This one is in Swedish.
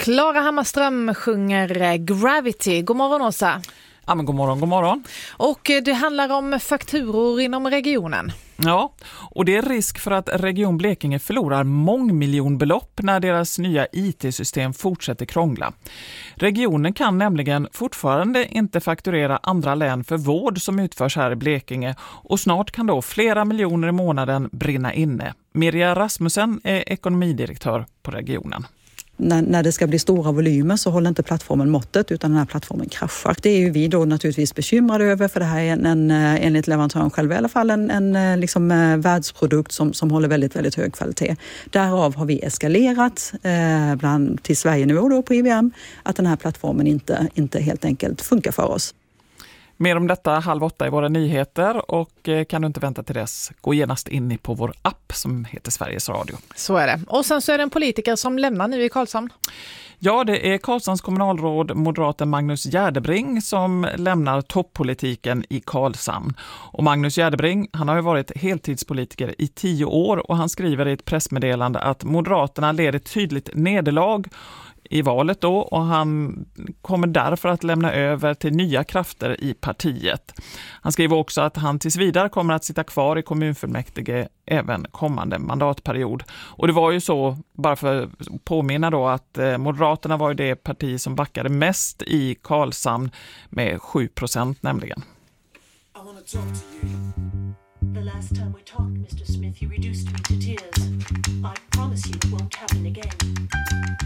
Klara Hammarström sjunger Gravity. God morgon, Åsa. Ja, men god morgon. Och det handlar om fakturor inom regionen. Ja, och det är risk för att Region Blekinge förlorar mångmiljonbelopp när deras nya IT-system fortsätter krångla. Regionen kan nämligen fortfarande inte fakturera andra län för vård som utförs här i Blekinge, och snart kan då flera miljoner i månaden brinna inne. Mirja Rasmussen är ekonomidirektör på regionen. När det ska bli stora volymer så håller inte plattformen måttet, utan den här plattformen kraschar. Det är ju vi då naturligtvis bekymrade över, för det här är enligt leverantören själv i alla fall en liksom världsprodukt som håller väldigt, väldigt hög kvalitet. Därav har vi eskalerat till Sverige-nivå då på IBM att den här plattformen inte helt enkelt funkar för oss. Mer om detta 7:30 i våra nyheter, och kan du inte vänta till dess, gå genast in på vår app som heter Sveriges Radio. Så är det. Och sen så är det en politiker som lämnar nu i Karlshamn. Ja, det är Karlshamns kommunalråd moderaten Magnus Gärdebring som lämnar toppolitiken i Karlshamn. Och Magnus Gärdebring, han har ju varit heltidspolitiker i 10 år, och han skriver i ett pressmeddelande att Moderaterna leder ett tydligt nederlag i valet då, och han kommer därför att lämna över till nya krafter i partiet. Han skriver också att han tills vidare kommer att sitta kvar i kommunfullmäktige även kommande mandatperiod. Och det var ju så, bara för att påminna då, att Moderaterna var ju det parti som backade mest i Karlshamn med 7% nämligen. I want to talk to you. The last time we talked, Mr. Smith, you reduced me to tears. I promise you it won't happen again.